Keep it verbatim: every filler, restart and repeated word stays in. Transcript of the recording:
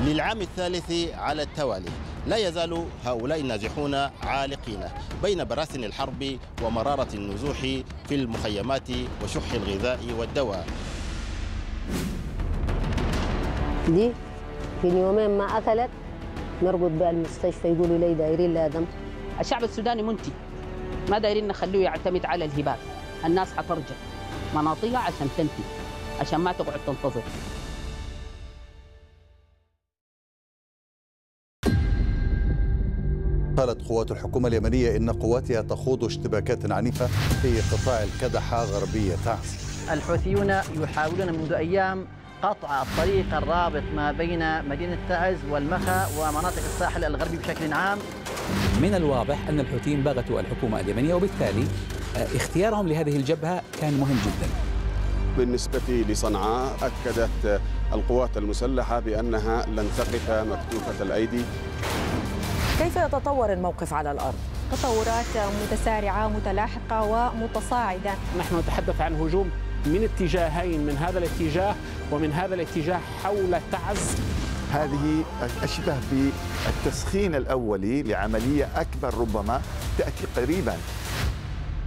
للعام الثالث على التوالي لا يزال هؤلاء النازحون عالقين بين براسن الحرب ومرارة النزوح في المخيمات وشح الغذاء والدواء. دي في يومين ما أكلت نرقد بها المستشفى، يقولوا لي دايرين لها دم. الشعب السوداني منتج، ما دايرين نخليه يعتمد على الهبات. الناس حترجع مناطقها عشان تنتج، عشان ما تقعد تنتظر. قالت قوات الحكومة اليمنية إن قواتها تخوض اشتباكات عنيفة في قطاع الكدحة غربية تعز. الحوثيون يحاولون منذ أيام قطع الطريق الرابط ما بين مدينة تعز والمخا ومناطق الساحل الغربي بشكل عام. من الواضح أن الحوثيين بغتوا الحكومة اليمنية، وبالتالي اختيارهم لهذه الجبهة كان مهم جدا. بالنسبة لصنعاء أكدت القوات المسلحة بأنها لن تقف مكتوفة الأيدي. كيف يتطور الموقف على الأرض؟ تطورات متسارعة متلاحقة ومتصاعدة. نحن نتحدث عن هجوم من اتجاهين، من هذا الاتجاه ومن هذا الاتجاه حول تعز. هذه أشبه بالتسخين الأولي لعملية أكبر ربما تأتي قريبا.